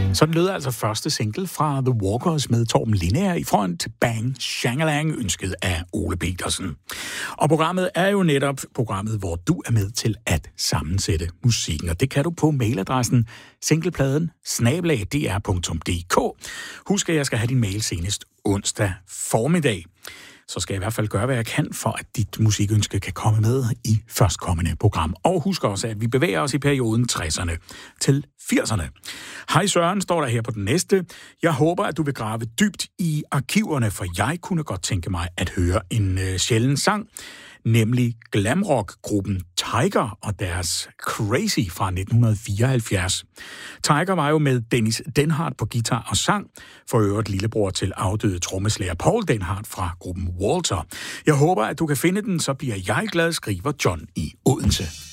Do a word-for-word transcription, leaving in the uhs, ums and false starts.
Sådan lød altså første single fra The Walkers med Torben Lindager i front til Bang Shangalang, ønsket af Ole Petersen. Og programmet er jo netop programmet, hvor du er med til at sammensætte musikken, og det kan du på mailadressen singlepladen snabel-a d r punktum d k. Husk, at jeg skal have din mail senest onsdag formiddag. Så skal jeg i hvert fald gøre, hvad jeg kan, for at dit musikønske kan komme med i førstkommende program. Og husk også, at vi bevæger os i perioden tresserne til firserne. Hej Søren, står der her på den næste. Jeg håber, at du vil grave dybt i arkiverne, for jeg kunne godt tænke mig at høre en øh, sjælden sang, nemlig glamrock-gruppen Tiger og deres Crazy fra nitten fireoghalvfjerds. Tiger var jo med Dennis Denhardt på guitar og sang, for øvrigt lillebror til afdøde trommeslager Paul Denhardt fra gruppen Walter. Jeg håber, at du kan finde den, så bliver jeg glad, skriver John i Odense.